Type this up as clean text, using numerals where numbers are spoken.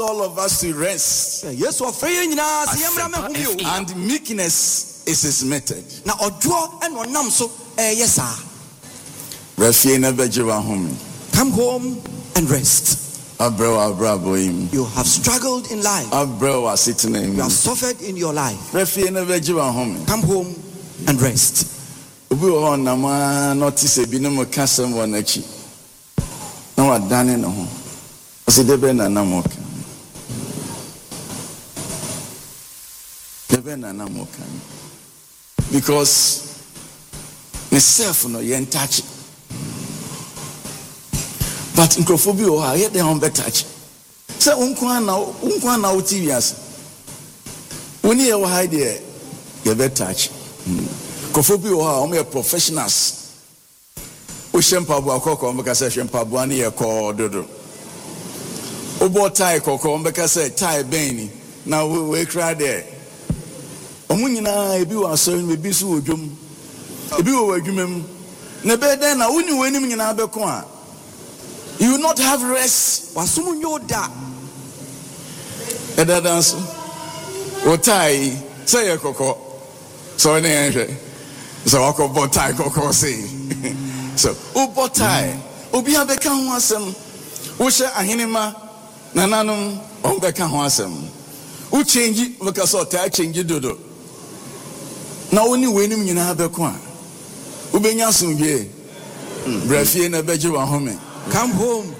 all of us to rest. Yes, And meekness is his method. Now, yes, sir. Come home and rest. You have struggled in life. You have suffered in your life. Come home and rest. Because myself no yen touch. But in Crofobio, yet they on better touch. So unkwana utivias. When you hide there, you better touch. Crofobio are professionals. Ushempabu akoko mbekase shempabu ani yako dodo. Obo tie koko mbekase tie beni. Now we cry there. Omunyina ebi wa so ebi so odwom. Ebi wo adwumam. Na be den na woni wanim nyina beko a. You will not have rest. Wasumunyo da. Eda dance. O tie say koko. So na ehwe. So akọ tie koko say. So o tie. Obi abeka ho asem. Wo hye ahenema nananom o beka ho asem. U change because o tie change dodo. Na oni wenim nyina beko a. Ubenya so wie. Brafie na beje wa home. Come home